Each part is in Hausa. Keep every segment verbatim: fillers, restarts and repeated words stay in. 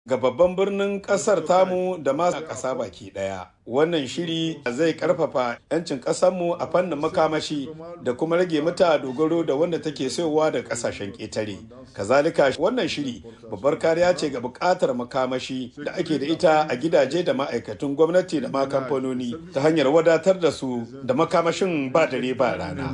ga babban birnin kasar tamu da ma ƙasa baki ɗaya. Wannan shiri zai ƙarfafa 'yancin ƙasarmu a fannin makamashi da kuma rage mata dogaro da wanda take sayowa da ƙasashen ƙetare. Kazalika wannan shiri babbar kariya ce ga buƙatar makamashi da ake da ita a gidaje da ma'aikatan gwamnati da ma kamfanoni ta hanyar wadatar da su da makamashin ba dare ba rana.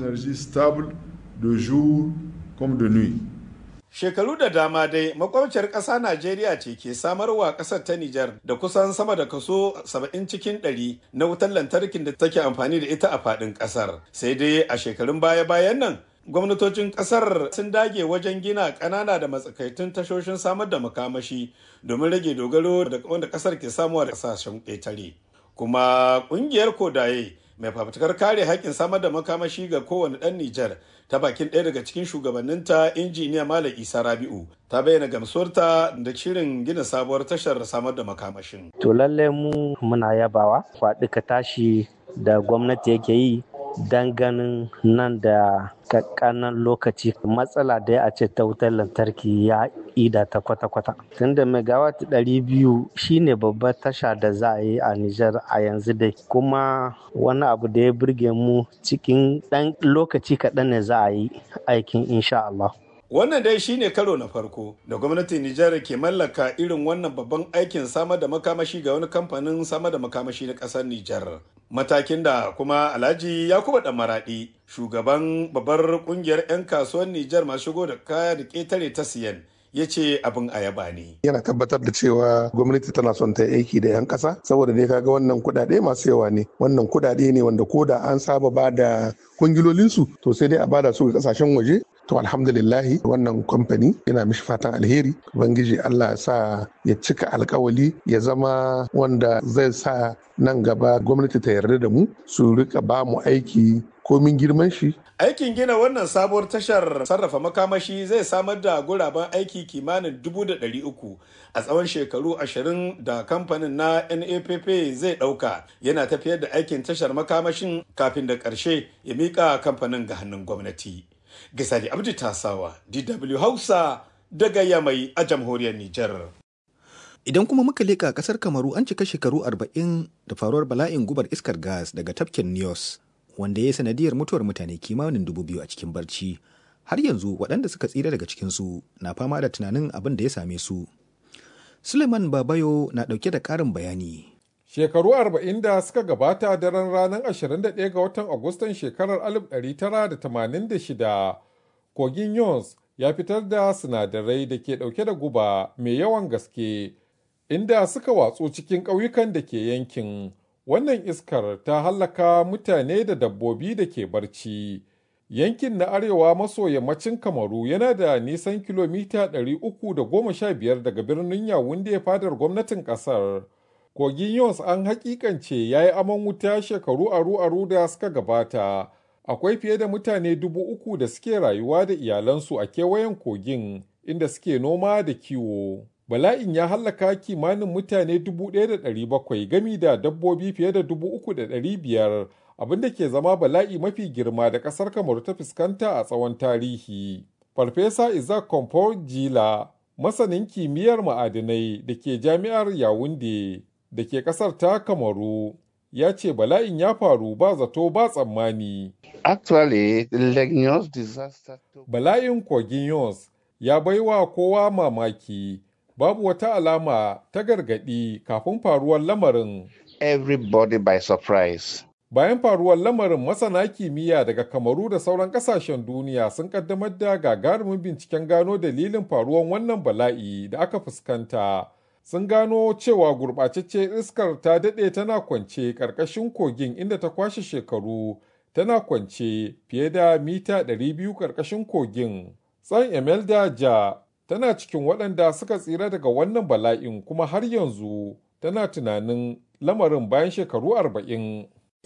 Shekaru da dama dai makwabciyar ƙasa Najeriya ce ke samarwa ƙasar ta Nijar da kusan sama da kaso saba'in cikin ɗari na wutar lantarkin da take amfani da ita a faɗin ƙasar. Sai dai a shekarun baya-bayan nan gwamnatocin ƙasar sun dage wajen gina ƙanana da matsakaitun tashoshin samar da makamashi domin rage dogaro da wanda ƙasar ke samuwa da ƙasashen ƙetare. Kuma ƙungiyar Kodaye mai fafutukar kare haƙƙin samar da makamashi ga kowane ɗan Nijar ta bakin ɗaya daga cikin shugabanninta injiniya Malam Isa Rabi'u ta bayyana gamsuwarta da shirin gina sabuwar tashar samar da makamashin. To lalle mu muna yabawa faɗi ka tashi da gwamnati yake yi don ganin nan da kakkanan lokaci matsala da ya ce ta wutar lantarki ya ida ta kwata-kwata. Tunda megawatt ɗari biyu shine babbar tasha da za a yi a Nijar a yanzu dai. Kuma wani abu da ya burge mu cikin ɗan lokaci kaɗan ne za a yi aikin insha Allah. Wannan dai shine karo na farko da gwamnatin Nijar ke mallaka irin wannan babban aikin samar da makamashi ga wani kamfanin samar da makamashi na ƙasar Nijar. Matakin da kuma Alhaji Yakubu Dan Maradi, shugaban babbar kungiyar 'yan kasuwar Nijar masu shigo da kaya da ƙetare ta siyan, ya ce abin ayaba ne. Yana tabbatar da cewa gwamnati tana son ta aiki da 'yan ƙasa saboda dai kaga wannan kuɗaɗe masu yawa ne. Wannan kuɗaɗe ne wanda ko da an saba ba da kungilolinsu to sai dai a bada su ga ƙasashen waje. To alhamdulillahi wannan kamfani yana mishi fatan alheri. Ubangiji Allah ya sa ya cika alkawali ya zama wanda zai sa nan gaba gwamnati ta yarda da mu su rika ba mu aiki komin girman shi. Aikin gina wannan sabuwar tashar sarrafa makamashi zai samar da guraben aiki kimanin dubu da ɗari uku a tsawon shekaru ashirin da kamfanin na N A P P zai ɗauka yana tafiyar da aikin tashar makamashin kafin da ƙarshe ya miƙa kamfanin ga hannun gwamnati. Gisali Abdi Tasawa, D W Hausa daga Yamai a jamhuriyar Nijar. Idan kuma muka leƙa ƙasar Kamaru an cika shekaru arba'in da faruwar bala'in gubar iskar gas daga tafkin Nios, wanda ya yi sanadiyar mutuwar mutane kimanin dubu biyu a cikin barci. Har yanzu waɗanda suka tsira daga cikinsu na fama da tunanin abin da ya same su. Suleiman Babayo na ɗauke da ƙarin bayani. Shekaru arba'in da suka gabata daren ranar ashirin da ɗaya ga watan Agustan shekarar alif ɗari tara da tamanin da shida, kogin Yons ya fitar da sinadarai da ke ɗauke da guba mai yawan gaske, inda suka watsu cikin ƙauyukan da ke yankin. Wannan iskar ta hallaka mutane da dabbobi da ke barci. Yankin na arewa maso yammacin Kamaru yana da nisan kilomita ɗari uku da goma sha biyar daga birnin Yawunde fadar gwamnatin ƙasar. Kogin Yons an hakikance ya yi aman wuta shekaru aru-aru da suka gabata. Akwai fiye da mutane dubu uku da suke rayuwa da iyalansu a kewayen kogin inda suke noma da kiwo. Bala'in ya hallaka kimanin mutane dubu ɗaya da ɗari bakwai gami da dabbobi fiye da dubu uku da ɗari biyar abinda ke zama bala'i mafi girma da ƙasar Kamaru ta fuskanta a tsawon tarihi. Farfesa Isaac Kompo Jila, masanin kimiyyar ma'adinai da ke jami'ar Yawunde da ke ƙasar ta Kamaru, ya ce bala'in ya faru ba zato ba tsammani. Actually, the disaster... Bala'in kogin Yons ya baiwa kowa mamaki, babu wata alama ta gargaɗi kafin faruwar lamarin. Everybody by surprise. Bayan faruwar lamarin, masana kimiyya daga Kamaru da sauran ƙasashen duniya sun ƙaddamar da gagarumin binciken gano dalilin faruwar wannan bala'i da aka fuskanta. Sun gano cewa gurɓataccen iskar ta daɗe tana kwance ƙarƙashin kogin inda ta kwashe shekaru tana kwance fiye da mita ɗari biyu ƙarƙashin kogin. Tsan Emelda Ja tana cikin waɗanda suka tsira daga wannan bala'in kuma har yanzu tana tunanin lamarin bayan shekaru arba'in.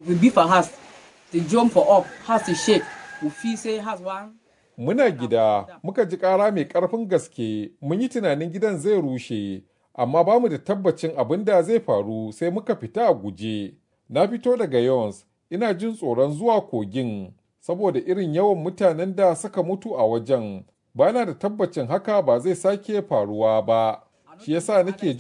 Muna gida, muka ji ƙara mai ƙarfin gaske, mun yi tunanin gidan zai rushe. Amma ba mu da tabbacin abin da zai faru sai muka fita a guje. Na fito daga Yons, ina jin tsoron zuwa kogin, saboda irin yawan mutanen da suka mutu a wajen. Ba na da tabbacin haka ba zai sake faruwa ba. shi yasa nake